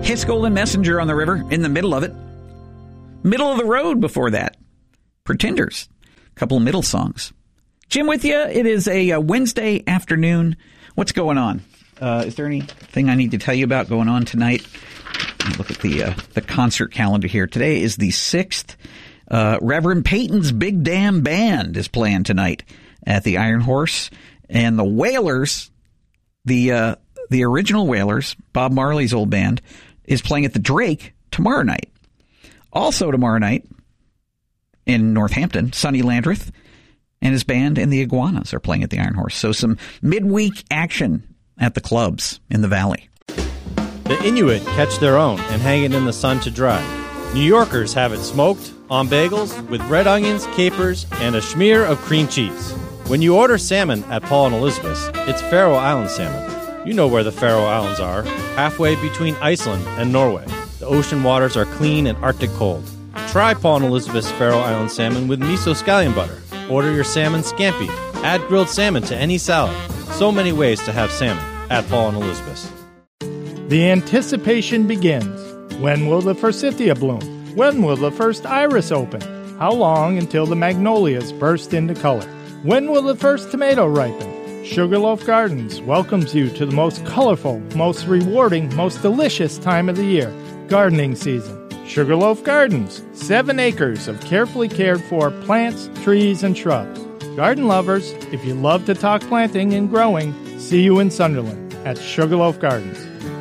Hiscoll and Messenger on the River, in the middle of it. Middle of the Road before that. Pretenders. A couple of middle songs. Jim with you. It is a Wednesday afternoon. What's going on? Is there anything I need to tell you about going on tonight? Look at the concert calendar here. Today is the 6th. Reverend Peyton's Big Damn Band is playing tonight at the Iron Horse. And the Wailers, the original Wailers, Bob Marley's old band, is playing at the Drake tomorrow night. Also tomorrow night in Northampton, Sonny Landreth and his band and the Iguanas are playing at the Iron Horse. So some midweek action at the clubs in the valley. The Inuit catch their own and hang it in the sun to dry. New Yorkers have it smoked on bagels with red onions, capers, and a smear of cream cheese. When you order salmon at Paul and Elizabeth's, it's Faroe Island salmon. You know where the Faroe Islands are, halfway between Iceland and Norway. The ocean waters are clean and Arctic cold. Try Paul and Elizabeth's Faroe Island salmon with miso scallion butter. Order your salmon scampi. Add grilled salmon to any salad. So many ways to have salmon at Paul and Elizabeth's. The anticipation begins. When will the forsythia bloom? When will the first iris open? How long until the magnolias burst into color? When will the first tomato ripen? Sugarloaf Gardens welcomes you to the most colorful, most rewarding, most delicious time of the year, gardening season. Sugarloaf Gardens, 7 acres of carefully cared for plants, trees, and shrubs. Garden lovers, if you love to talk planting and growing, see you in Sunderland at Sugarloaf Gardens.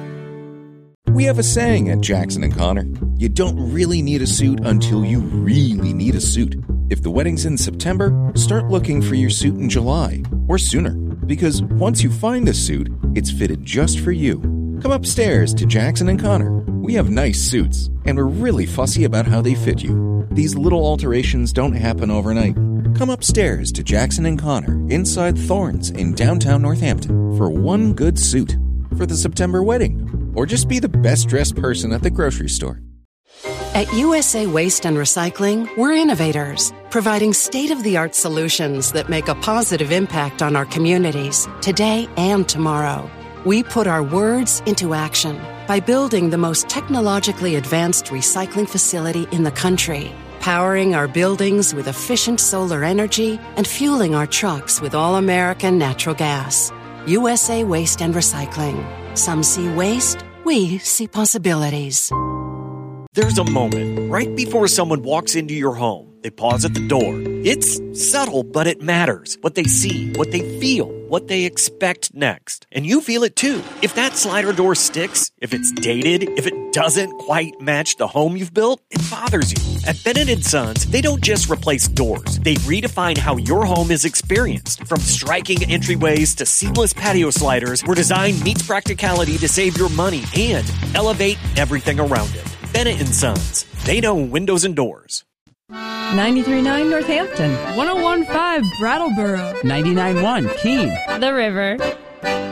We have a saying at Jackson & Connor. You don't really need a suit until you really need a suit. If the wedding's in September, start looking for your suit in July or sooner. Because once you find a suit, it's fitted just for you. Come upstairs to Jackson & Connor. We have nice suits, and we're really fussy about how they fit you. These little alterations don't happen overnight. Come upstairs to Jackson & Connor inside Thorns in downtown Northampton for one good suit for the September wedding. Or just be the best-dressed person at the grocery store. At USA Waste and Recycling, we're innovators, providing state-of-the-art solutions that make a positive impact on our communities, today and tomorrow. We put our words into action by building the most technologically advanced recycling facility in the country, powering our buildings with efficient solar energy and fueling our trucks with all-American natural gas. USA Waste and Recycling. Some see waste, we see possibilities. There's a moment right before someone walks into your home. They pause at the door. It's subtle, but it matters. What they see, what they feel, what they expect next. And you feel it too. If that slider door sticks, if it's dated, if it doesn't quite match the home you've built, it bothers you. At Bennett & Sons, they don't just replace doors. They redefine how your home is experienced. From striking entryways to seamless patio sliders, where design meets practicality to save your money and elevate everything around it. Bennett & Sons. They know windows and doors. 93.9 Northampton. 101.5 Brattleboro. 99.1 Keene. The River.